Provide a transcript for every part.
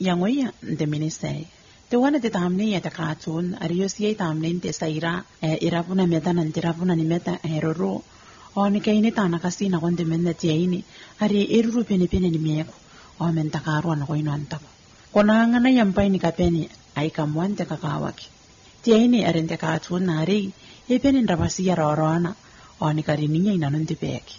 yangoya de ministay te wana te tamni ya ta katun arios ye tamni te saira irapuna meta nan tirapuna ni meta heroro oni kaini tana kasina konde menna tiaini ari iruru pene ni meko o men takaru na ko inanta kona ngana yampai ni kapeni ai kamwante kakawaki tiaini arente katun nari e pene ndabasi ya rorona oni karininya inanunti peki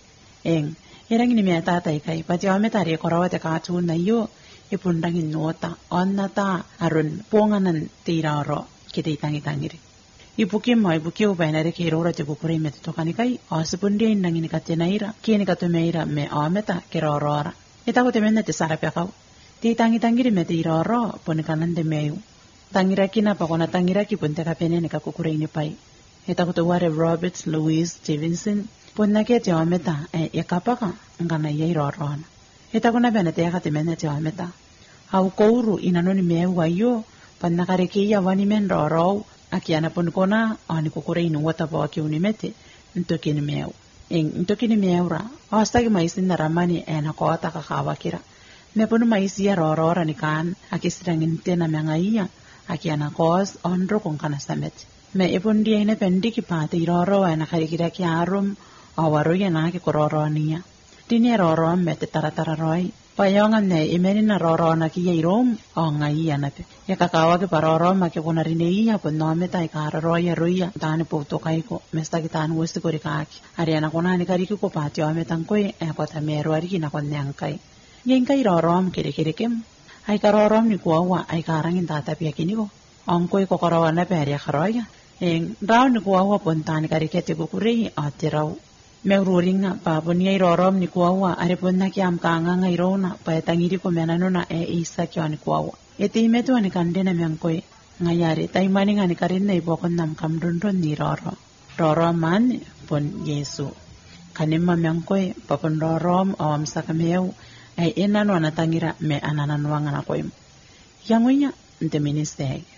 eng erangini meta tai kai pati o meta ri korawate katun na yo ipundangin nota onnata arun ponganan tiraro kite tangiri ibukim bainare ke rora te bukure met to kanikai asipundi nangini katenaira kieni katumeira me ameta ke rorora eta ko temenne te sarapya kau ti tangiri met iroro ponikanan de meu tangira kina pakona tangira ki punte kapene ka kukure ini pai eta ko to ware Robert Louis Stevenson ponna ke te ameta e kapaka ngana ye rorona eta kuna bene te ka temenne te ameta au kouru inanoni meu ayo pannakare ke ya wani men roro akiana pun kona ani kokore inu wata ba ki unimete ntokini meu ntokini meura astagi maisin ramani ena kota kakawakira me pun maisi ya rorora ni kan akisrangin tena mengaia akiana kos onro kon kana samet me ipun dia ine pendiki pate roro ena karikira ki arum awaro ya na ki kororoniya dini roro mete taratara roi payongan ne imenina roro na ki irom o ngai anape ya kakawa ke paroro ma ke konarine iya pun no meta ikara roya roya tane poto kai ko mesta ki tan westi ko rikaki ariana kona ni kari ko pati o metan ko e ko ta mero ari ki na kon nyang kai yen kai roro am kere kem ai karoro ni ko wa ai karangin tata pi kini ko on ko ko korowa na pe ya kharoya en raw ni ko wa pon tan kari ke te ko kurei atirau Meururinga papunia irorom ni kuawa areponna kiam kanga ngairona pa tangiri ko menanona e isa kyani kuawa eti metu ani kandena menkoi ngayare taimani ngani karinna ibokon nam kamdundon ni roro man pon Yesu kanimma menkoi papon rorom awam sakameu ai enano anatangira me ananan wangana koim yangonya nte ministeri